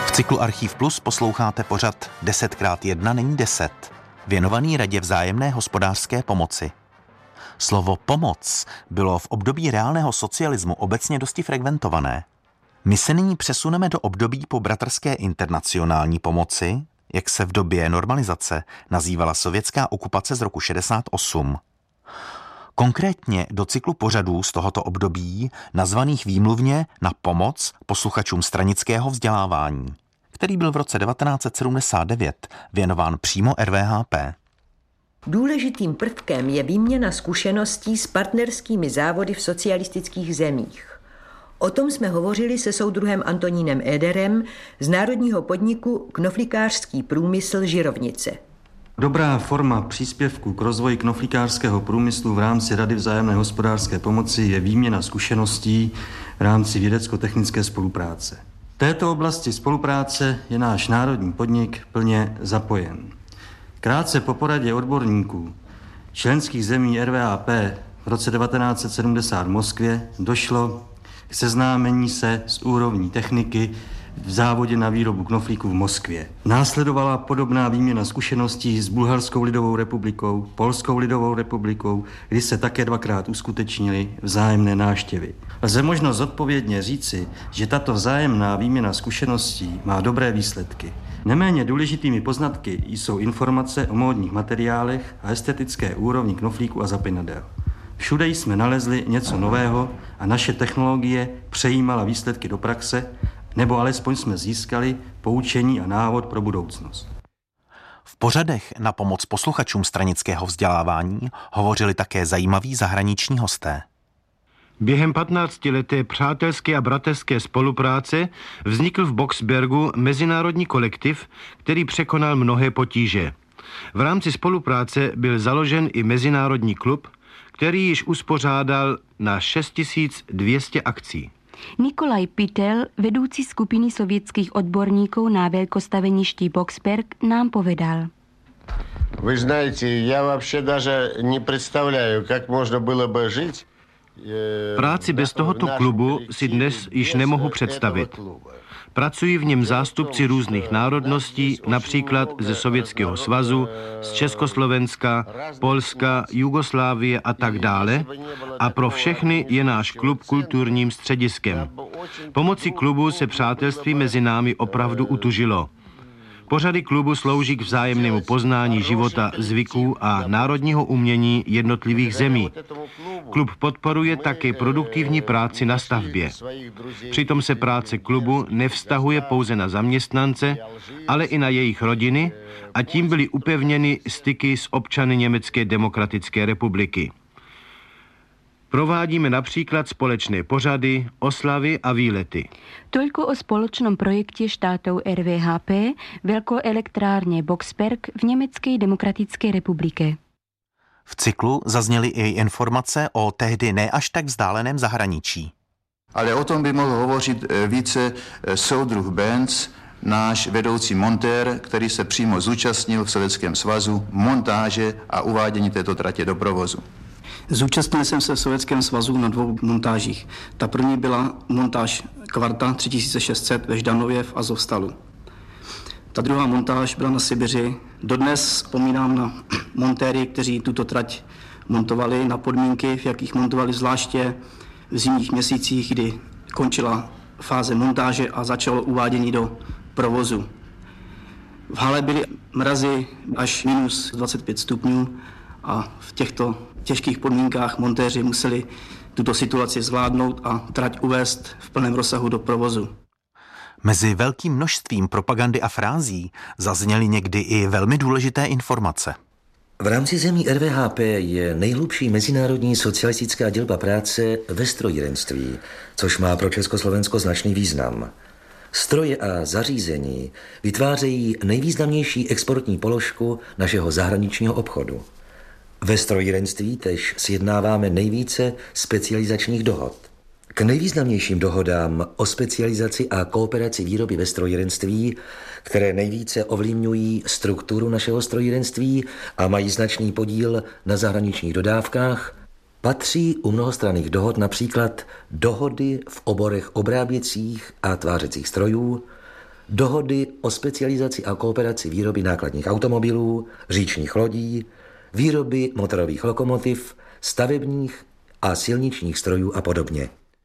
V cyklu Archív Plus posloucháte pořad 10x1 není 10, věnovaný Radě vzájemné hospodářské pomoci. Slovo pomoc bylo v období reálného socialismu obecně dosti frekventované. My se nyní přesuneme do období po bratrské internacionální pomoci, jak se v době normalizace nazývala sovětská okupace z roku 68. Konkrétně do cyklu pořadů z tohoto období, nazvaných výmluvně Na pomoc posluchačům stranického vzdělávání, který byl v roce 1979 věnován přímo RVHP. Důležitým prvkem je výměna zkušeností s partnerskými závody v socialistických zemích. O tom jsme hovořili se soudruhem Antonínem Éderem z národního podniku Knoflíkářský průmysl Žirovnice. Dobrá forma příspěvku k rozvoji knoflíkářského průmyslu v rámci Rady vzájemné hospodářské pomoci je výměna zkušeností v rámci vědecko-technické spolupráce. V této oblasti spolupráce je náš národní podnik plně zapojen. Krátce po poradě odborníků členských zemí RVHP v roce 1970 v Moskvě došlo k seznámení se s úrovní techniky v závodě na výrobu knoflíků v Moskvě. Následovala podobná výměna zkušeností s Bulharskou lidovou republikou, Polskou lidovou republikou, kdy se také dvakrát uskutečnily vzájemné návštěvy. Lze možno zodpovědně říci, že tato vzájemná výměna zkušeností má dobré výsledky. Neméně důležitými poznatky jsou informace o módních materiálech a estetické úrovni knoflíku a zapinadel. Všude jsme nalezli něco nového a naše technologie přejímala výsledky do praxe, nebo alespoň jsme získali poučení a návod pro budoucnost. V pořadech na pomoc posluchačům stranického vzdělávání hovořili také zajímaví zahraniční hosté. Během 15leté přátelské a bratrské spolupráce vznikl v Boxbergu mezinárodní kolektiv, který překonal mnohé potíže. V rámci spolupráce byl založen i mezinárodní klub, který již uspořádal na 6200 akcí. Nikolaj Pytel, vedoucí skupiny sovětských odborníků na velkostaveništi Boxberg, nám povedal. Вы знаете, я вообще даже не представляю, как можно было бы жить. Práci bez tohoto klubu si dnes již nemohu představit. Pracují v něm zástupci různých národností, například ze Sovětského svazu, z Československa, Polska, Jugoslávie a tak dále. A pro všechny je náš klub kulturním střediskem. Pomocí klubu se přátelství mezi námi opravdu utužilo. Pořady klubu slouží k vzájemnému poznání života, zvyků a národního umění jednotlivých zemí. Klub podporuje také produktivní práci na stavbě. Přitom se práce klubu nevztahuje pouze na zaměstnance, ale i na jejich rodiny a tím byly upevněny styky s občany Německé demokratické republiky. Provádíme například společné pořady, oslavy a výlety. Toľko o spoločnom projekte štátov RVHP Veľkoelektrárne Boxberg v Německé demokratické republike. V cyklu zazněly i informace o tehdy ne až tak vzdáleném zahraničí. Ale o tom by mohl hovořit více soudruh Benz, náš vedoucí montér, který se přímo zúčastnil v Sovětském svazu montáže a uvádění této tratě do provozu. Zúčastnil jsem se v Sovětském svazu na 2 montážích. Ta první byla montáž Kvarta 3600 ve Ždanově v Azovstalu. Ta druhá montáž byla na Sibiři. Dodnes vzpomínám na montéry, kteří tuto trať montovali, na podmínky, v jakých montovali zvláště v zimních měsících, kdy končila fáze montáže a začalo uvádění do provozu. V hale byly mrazy až minus 25 stupňů a v těchto těžkých podmínkách montéři museli tuto situaci zvládnout a trať uvést v plném rozsahu do provozu. Mezi velkým množstvím propagandy a frází zazněly někdy i velmi důležité informace. V rámci zemí RVHP je nejhlubší mezinárodní socialistická dělba práce ve strojírenství, což má pro Československo značný význam. Stroje a zařízení vytvářejí nejvýznamnější exportní položku našeho zahraničního obchodu. Ve strojírenství též sjednáváme nejvíce specializačních dohod. K nejvýznamnějším dohodám o specializaci a kooperaci výroby ve strojírenství, které nejvíce ovlivňují strukturu našeho strojírenství a mají značný podíl na zahraničních dodávkách, patří u mnohostranných dohod například dohody v oborech obráběcích a tvářecích strojů, dohody o specializaci a kooperaci výroby nákladních automobilů, říčních lodí, výroby motorových lokomotiv, stavebních a silničních strojů a podobně.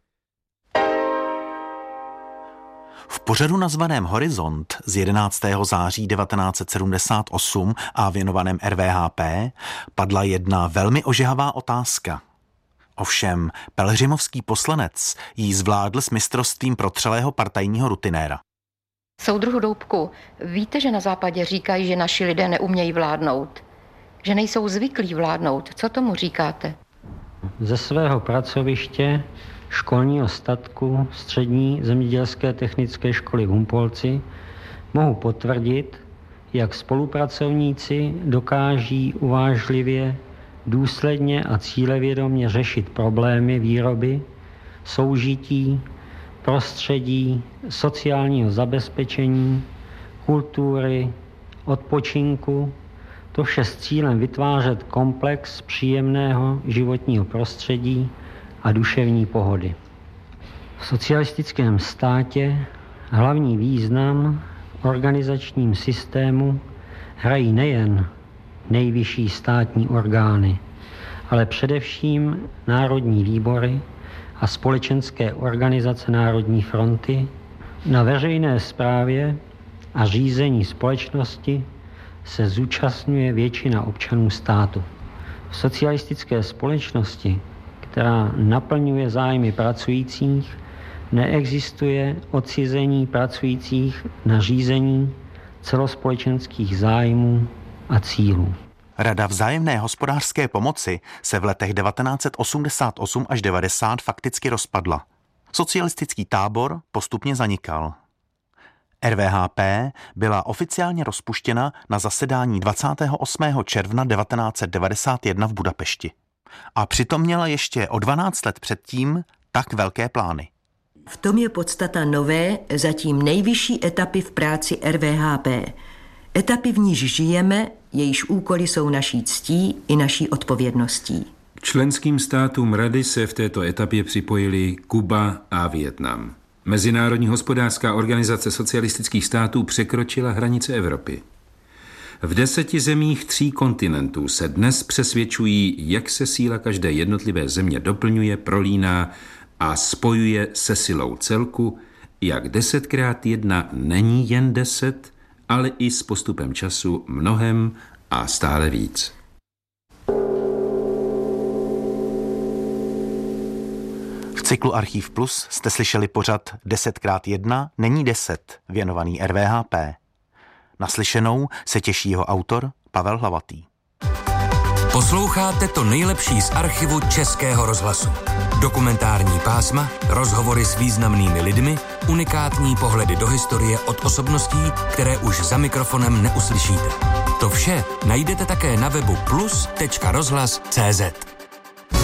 V pořadu nazvaném Horizont z 11. září 1978 a věnovaném RVHP padla jedna velmi ožehavá otázka. Ovšem, pelhřimovský poslanec jí zvládl s mistrovstvím protřelého partajního rutinéra. Soudruhu Doubku, víte, že na západě říkají, že naši lidé neumějí vládnout? Že nejsou zvyklí vládnout. Co tomu říkáte? Ze svého pracoviště školního statku Střední zemědělské technické školy v Humpolci mohu potvrdit, jak spolupracovníci dokáží uvážlivě, důsledně a cílevědomě řešit problémy výroby, soužití, prostředí, sociálního zabezpečení, kultury, odpočinku, to vše s cílem vytvářet komplex příjemného životního prostředí a duševní pohody. V socialistickém státě hlavní význam v organizačním systému hrají nejen nejvyšší státní orgány, ale především národní výbory a společenské organizace Národní fronty. Na veřejné správě a řízení společnosti se zúčastňuje většina občanů státu. V socialistické společnosti, která naplňuje zájmy pracujících, neexistuje odcizení pracujících na řízení celospolečenských zájmů a cílů. Rada vzájemné hospodářské pomoci se v letech 1988 až 90 fakticky rozpadla. Socialistický tábor postupně zanikal. RVHP byla oficiálně rozpuštěna na zasedání 28. června 1991 v Budapešti. A přitom měla ještě o 12 let předtím tak velké plány. V tom je podstata nové, zatím nejvyšší etapy v práci RVHP. Etapy, v níž žijeme, jejíž úkoly jsou naší ctí i naší odpovědností. K členským státům Rady se v této etapě připojili Kuba a Vietnam. Mezinárodní hospodářská organizace socialistických států překročila hranice Evropy. V 10 zemích 3 kontinentů se dnes přesvědčují, jak se síla každé jednotlivé země doplňuje, prolíná a spojuje se silou celku, jak 10x1 není jen 10, ale i s postupem času mnohem a stále víc. V cyklu Archív Plus jste slyšeli pořad 10x1 není 10, věnovaný RVHP. Naslyšenou se těší jeho autor Pavel Hlavatý. Posloucháte to nejlepší z archivu Českého rozhlasu. Dokumentární pásma, rozhovory s významnými lidmi, unikátní pohledy do historie od osobností, které už za mikrofonem neuslyšíte. To vše najdete také na webu plus.rozhlas.cz.